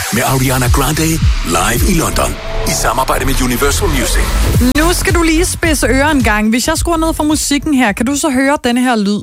med Ariana Grande live i London i samarbejde med Universal Music. Nu skal du lige spidse ører en gang. Hvis jeg skruer ned for musikken her, kan du så høre denne her lyd?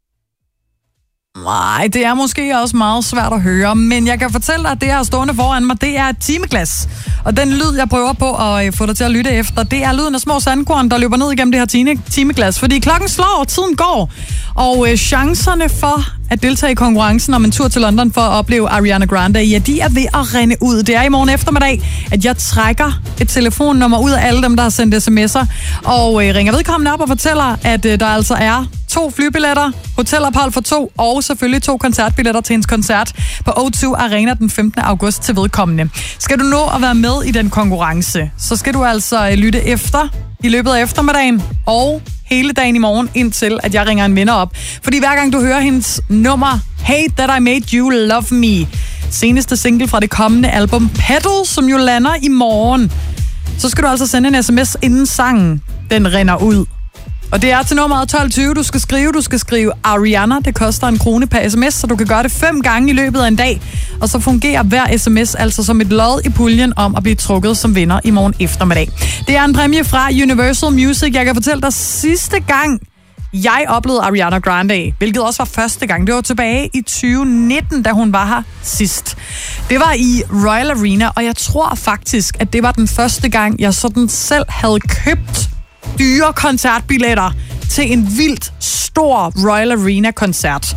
Nej, det er måske også meget svært at høre, men jeg kan fortælle dig, at det her stående foran mig, det er et timeglas. Og den lyd, jeg prøver på at få dig til at lytte efter, det er lyden af små sandkorn, der løber ned igennem det her timeglas. Fordi klokken slår, og tiden går, og chancerne for at deltage i konkurrencen om en tur til London for at opleve Ariana Grande, ja, de er ved at rinde ud. Det er i morgen eftermiddag, at jeg trækker et telefonnummer ud af alle dem, der har sendt sms'er, og ringer vedkommende op og fortæller, at der altså er 2 flybilletter, hotelophold for 2, og selvfølgelig 2 koncertbilletter til hendes koncert på O2 Arena den 15. august til vedkommende. Skal du nå at være med i den konkurrence, så skal du altså lytte efter i løbet af eftermiddagen og hele dagen i morgen, indtil at jeg ringer en vinder op. Fordi hver gang du hører hendes nummer, Hate That I Made You Love Me, seneste single fra det kommende album Pedal, som jo lander i morgen, så skal du altså sende en sms, inden sangen den rinder ud. Og det er til nummeret 1220, du skal skrive Ariana. Det koster 1 krone per sms, så du kan gøre det 5 gange i løbet af en dag. Og så fungerer hver sms altså som et lod i puljen om at blive trukket som vinder i morgen eftermiddag. Det er en præmie fra Universal Music. Jeg kan fortælle dig, sidste gang jeg oplevede Ariana Grande, hvilket også var første gang, det var tilbage i 2019, da hun var her sidst. Det var i Royal Arena, og jeg tror faktisk, at det var den første gang, jeg sådan selv havde købt dyre koncertbilletter til en vildt stor Royal Arena-koncert.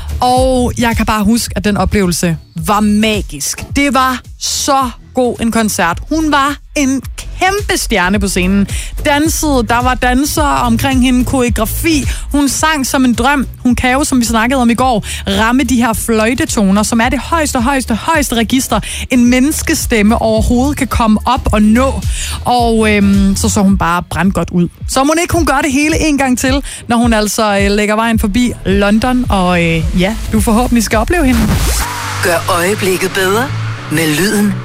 Og jeg kan bare huske, at den oplevelse var magisk. Det var så god en koncert. Hun var en kæmpe stjerne på scenen. Dansede, der var dansere omkring hende, koreografi. Hun sang som en drøm. Hun kan jo, som vi snakkede om i går, ramme de her fløjtetoner, som er det højeste register, en menneskestemme overhovedet kan komme op og nå. Og så hun bare brandgodt ud. Så må hun gøre det hele en gang til, når hun altså lægger vejen forbi London. Og ja, du forhåbentlig skal opleve hende. Gør øjeblikket bedre med lyden